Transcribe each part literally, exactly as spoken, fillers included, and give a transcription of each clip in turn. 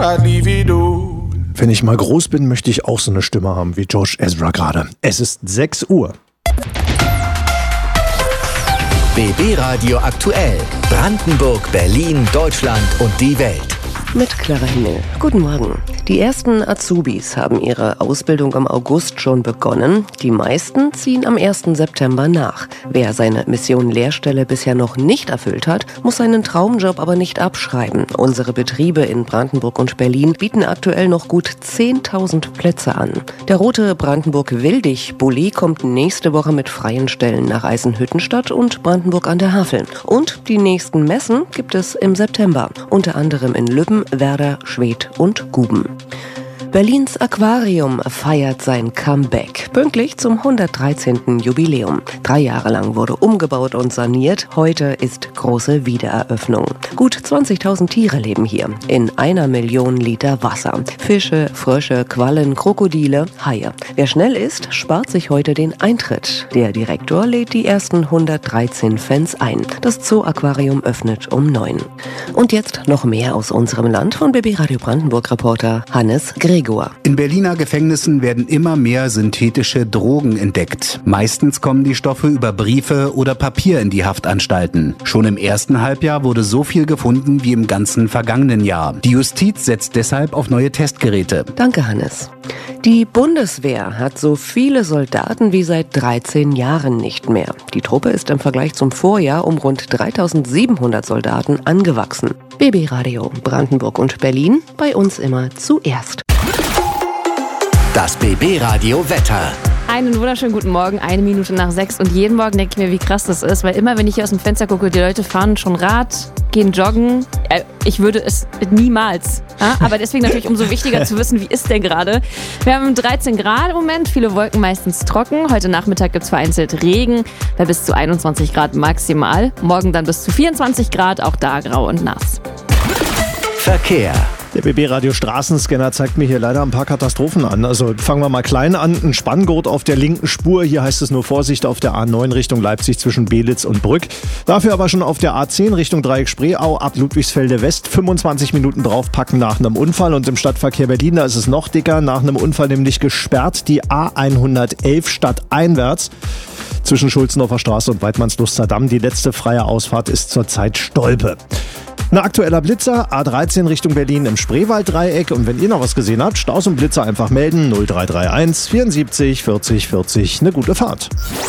I'd leave it all. Wenn ich mal groß bin, möchte ich auch so eine Stimme haben wie George Ezra gerade. Es ist sechs Uhr. B B Radio aktuell. Brandenburg, Berlin, Deutschland und die Welt. Mit Clara Himmel. Guten Morgen. Die ersten Azubis haben ihre Ausbildung im August schon begonnen. Die meisten ziehen am ersten September nach. Wer seine Mission Lehrstelle bisher noch nicht erfüllt hat, muss seinen Traumjob aber nicht abschreiben. Unsere Betriebe in Brandenburg und Berlin bieten aktuell noch gut zehntausend Plätze an. Der rote Brandenburg-Wildig-Bulli kommt nächste Woche mit freien Stellen nach Eisenhüttenstadt und Brandenburg an der Havel. Und die nächsten Messen gibt es im September. Unter anderem in Lübben, Werder, Schwedt und Guben. Berlins Aquarium feiert sein Comeback, pünktlich zum hundertdreizehnten Jubiläum. Drei Jahre lang wurde umgebaut und saniert, heute ist große Wiedereröffnung. Gut zwanzigtausend Tiere leben hier, in einer Million Liter Wasser. Fische, Frösche, Quallen, Krokodile, Haie. Wer schnell ist, spart sich heute den Eintritt. Der Direktor lädt die ersten hundertdreizehn Fans ein. Das Zoo-Aquarium öffnet um neun. Und jetzt noch mehr aus unserem Land von B B Radio Brandenburg-Reporter Hannes Gregor. In Berliner Gefängnissen werden immer mehr synthetische Drogen entdeckt. Meistens kommen die Stoffe über Briefe oder Papier in die Haftanstalten. Schon im ersten Halbjahr wurde so viel gefunden wie im ganzen vergangenen Jahr. Die Justiz setzt deshalb auf neue Testgeräte. Danke, Hannes. Die Bundeswehr hat so viele Soldaten wie seit dreizehn Jahren nicht mehr. Die Truppe ist im Vergleich zum Vorjahr um rund dreitausendsiebenhundert Soldaten angewachsen. B B Radio Brandenburg und Berlin, bei uns immer zuerst. Das B B Radio Wetter. Einen wunderschönen guten Morgen, eine Minute nach sechs. Und jeden Morgen denke ich mir, wie krass das ist, weil immer, wenn ich hier aus dem Fenster gucke, die Leute fahren schon Rad, gehen joggen. Äh, ich würde es niemals. Ja? Aber deswegen natürlich umso wichtiger zu wissen, wie ist denn gerade. Wir haben dreizehn Grad im Moment, viele Wolken meistens trocken. Heute Nachmittag gibt es vereinzelt Regen bei bis zu einundzwanzig Grad maximal. Morgen dann bis zu vierundzwanzig Grad, auch da grau und nass. Verkehr. Der B B-Radio Straßenscanner zeigt mir hier leider ein paar Katastrophen an. Also fangen wir mal klein an. Ein Spanngurt auf der linken Spur. Hier heißt es nur Vorsicht auf der A neun Richtung Leipzig zwischen Belitz und Brück. Dafür aber schon auf der A zehn Richtung Dreieck Spreeau ab Ludwigsfelde West. fünfundzwanzig Minuten draufpacken nach einem Unfall. Und im Stadtverkehr Berlin, da ist es noch dicker. Nach einem Unfall nämlich gesperrt. Die A hundertelf stadteinwärts. Zwischen Schulzenhofer Straße und Weidmannsluster Damm. Die letzte freie Ausfahrt ist zurzeit Stolpe. Ein aktueller Blitzer, A dreizehn Richtung Berlin im Spreewalddreieck. Und wenn ihr noch was gesehen habt, Staus und Blitzer einfach melden. null drei drei eins vierundsiebzig vierzig vierzig. Eine gute Fahrt.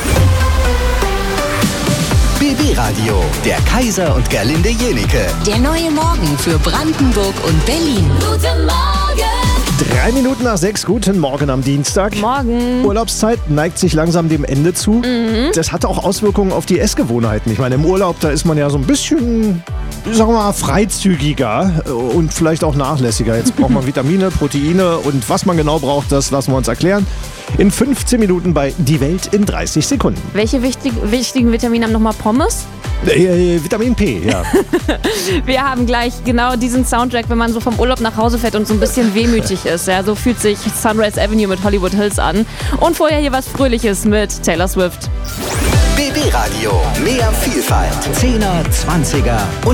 B B Radio, der Kaiser und Gerlinde Jenike. Der neue Morgen für Brandenburg und Berlin. Guten Morgen! Drei Minuten nach sechs, guten Morgen am Dienstag. Morgen. Urlaubszeit neigt sich langsam dem Ende zu. Mhm. Das hat auch Auswirkungen auf die Essgewohnheiten. Ich meine, im Urlaub, da ist man ja so ein bisschen, sagen wir mal, freizügiger und vielleicht auch nachlässiger. Jetzt braucht man Vitamine, Proteine und was man genau braucht, das lassen wir uns erklären. In fünfzehn Minuten bei Die Welt in dreißig Sekunden. Welche wichtig, wichtigen Vitamine haben nochmal Pommes? Äh, Vitamin P, ja. Wir haben gleich genau diesen Soundtrack, wenn man so vom Urlaub nach Hause fährt und so ein bisschen wehmütig ist. Ja, so fühlt sich Sunrise Avenue mit Hollywood Hills an. Und vorher hier was Fröhliches mit Taylor Swift. B B Radio, mehr Vielfalt. Zehner, Zwanziger und